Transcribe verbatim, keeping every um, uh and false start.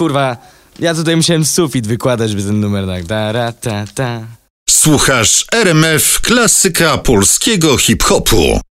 kurwa, ja tutaj musiałem sufit wykładać, by ten numer tak, ta, ra, ta, ta. Słuchasz R M F, klasyka polskiego hip-hopu.